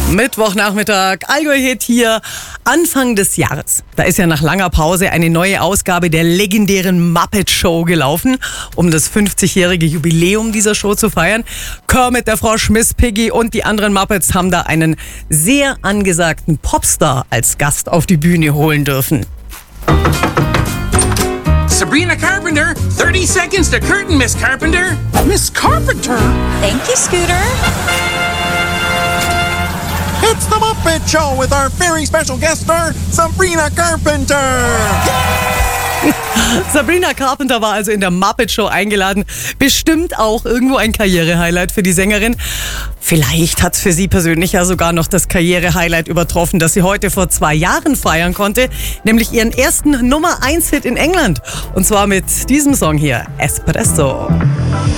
Mittwochnachmittag, Allgäu-Hit hier, Anfang des Jahres. Da ist ja nach langer Pause eine neue Ausgabe der legendären Muppet Show gelaufen, um das 50-jährige Jubiläum dieser Show zu feiern. Kermit der Frosch, Miss Piggy und die anderen Muppets haben da einen sehr angesagten Popstar als Gast auf die Bühne holen dürfen. Sabrina Carpenter, 30 seconds to curtain, Miss Carpenter. Miss Carpenter? Thank you, Scooter. It's the Muppet Show with our very special guest star, Sabrina Carpenter. Sabrina Carpenter war also in der Muppet Show eingeladen. Bestimmt auch irgendwo ein Karrierehighlight für die Sängerin. Vielleicht hat es für sie persönlich ja sogar noch das Karrierehighlight übertroffen, das sie heute vor 2 Jahren feiern konnte. Nämlich ihren ersten Nummer-1-Hit in England. Und zwar mit diesem Song hier, Espresso.